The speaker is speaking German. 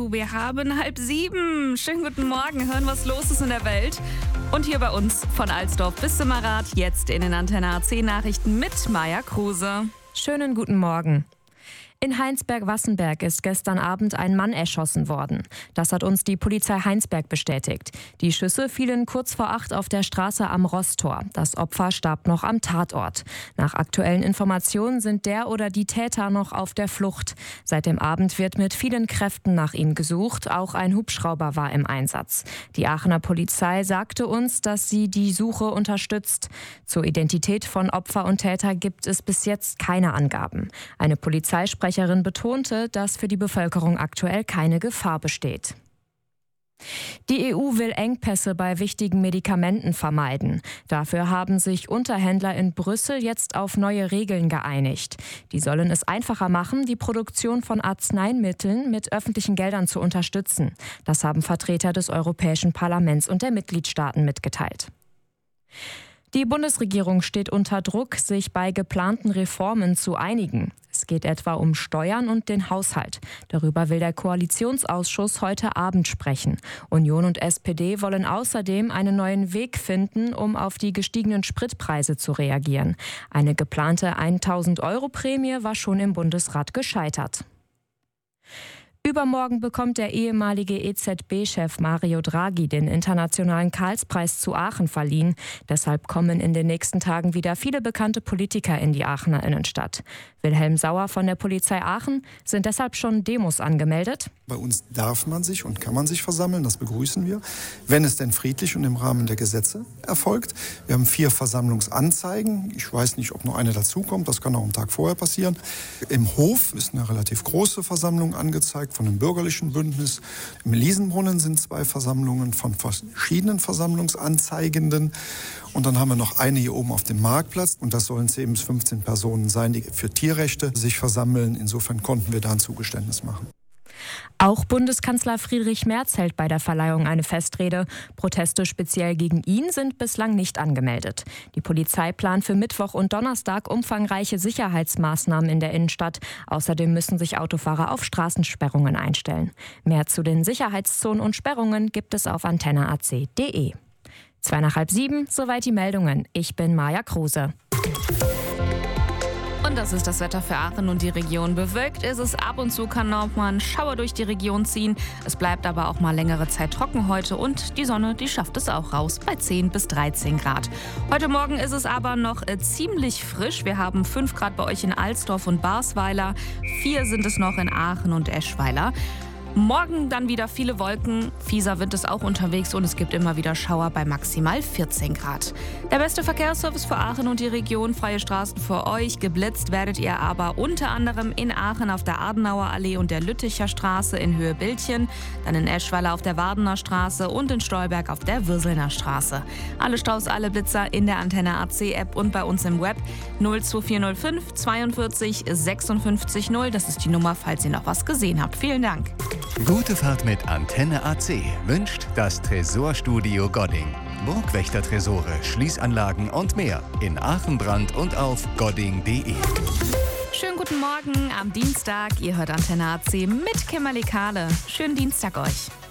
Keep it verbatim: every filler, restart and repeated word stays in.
Hallo, wir haben halb sieben. Schönen guten Morgen, hören, was los ist in der Welt. Und hier bei uns von Alsdorf bis Simmerath, jetzt in den Antenne A C Nachrichten mit Maja Kruse. Schönen guten Morgen. In Heinsberg-Wassenberg ist gestern Abend ein Mann erschossen worden. Das hat uns die Polizei Heinsberg bestätigt. Die Schüsse fielen kurz vor acht auf der Straße am Rosstor. Das Opfer starb noch am Tatort. Nach aktuellen Informationen sind der oder die Täter noch auf der Flucht. Seit dem Abend wird mit vielen Kräften nach ihm gesucht. Auch ein Hubschrauber war im Einsatz. Die Aachener Polizei sagte uns, dass sie die Suche unterstützt. Zur Identität von Opfer und Täter gibt es bis jetzt keine Angaben. Eine Polizeisprecherin Sprecherin betonte, dass für die Bevölkerung aktuell keine Gefahr besteht. Die E U will Engpässe bei wichtigen Medikamenten vermeiden. Dafür haben sich Unterhändler in Brüssel jetzt auf neue Regeln geeinigt. Die sollen es einfacher machen, die Produktion von Arzneimitteln mit öffentlichen Geldern zu unterstützen. Das haben Vertreter des Europäischen Parlaments und der Mitgliedstaaten mitgeteilt. Die Bundesregierung steht unter Druck, sich bei geplanten Reformen zu einigen. Es geht etwa um Steuern und den Haushalt. Darüber will der Koalitionsausschuss heute Abend sprechen. Union und S P D wollen außerdem einen neuen Weg finden, um auf die gestiegenen Spritpreise zu reagieren. Eine geplante tausend-Euro-Prämie war schon im Bundesrat gescheitert. Übermorgen bekommt der ehemalige E Z B-Chef Mario Draghi den internationalen Karlspreis zu Aachen verliehen. Deshalb kommen in den nächsten Tagen wieder viele bekannte Politiker in die Aachener Innenstadt. Wilhelm Sauer von der Polizei Aachen: Sind deshalb schon Demos angemeldet? Bei uns darf man sich und kann man sich versammeln, das begrüßen wir, wenn es denn friedlich und im Rahmen der Gesetze erfolgt. Wir haben vier Versammlungsanzeigen. Ich weiß nicht, ob noch eine dazukommt, das kann auch einen Tag vorher passieren. Im Hof ist eine relativ große Versammlung angezeigt von einem bürgerlichen Bündnis. Im Liesenbrunnen sind zwei Versammlungen von verschiedenen Versammlungsanzeigenden. Und dann haben wir noch eine hier oben auf dem Marktplatz. Und das sollen zehn bis fünfzehn Personen sein, die für Tierrechte sich versammeln. Insofern konnten wir da ein Zugeständnis machen. Auch Bundeskanzler Friedrich Merz hält bei der Verleihung eine Festrede. Proteste speziell gegen ihn sind bislang nicht angemeldet. Die Polizei plant für Mittwoch und Donnerstag umfangreiche Sicherheitsmaßnahmen in der Innenstadt. Außerdem müssen sich Autofahrer auf Straßensperrungen einstellen. Mehr zu den Sicherheitszonen und Sperrungen gibt es auf antenne a c punkt d e. Zwei nach halb sieben, soweit die Meldungen. Ich bin Maja Kruse. Und das ist das Wetter für Aachen und die Region. Bewölkt ist es, ab und zu kann noch mal ein Schauer durch die Region ziehen. Es bleibt aber auch mal längere Zeit trocken heute und die Sonne, die schafft es auch raus bei zehn bis dreizehn Grad. Heute Morgen ist es aber noch äh, ziemlich frisch. Wir haben fünf Grad bei euch in Alsdorf und Barsweiler, vier sind es noch in Aachen und Eschweiler. Morgen dann wieder viele Wolken, fieser Wind ist auch unterwegs und es gibt immer wieder Schauer bei maximal vierzehn Grad. Der beste Verkehrsservice für Aachen und die Region, freie Straßen für euch. Geblitzt werdet ihr aber unter anderem in Aachen auf der Adenauer Allee und der Lütticher Straße in Höhe Bildchen, dann in Eschweiler auf der Wardener Straße und in Stolberg auf der Würselner Straße. Alle Staus, alle Blitzer in der Antenne A C App und bei uns im Web null zwei vier null fünf zweiundvierzig sechsundfünfzig null. Das ist die Nummer, falls ihr noch was gesehen habt. Vielen Dank. Gute Fahrt mit Antenne A C wünscht das Tresorstudio Godding. Burgwächter-Tresore, Schließanlagen und mehr in Aachen, Brand und auf godding punkt d e. Schönen guten Morgen am Dienstag. Ihr hört Antenne A C mit Kimberly Kahle. Schönen Dienstag euch.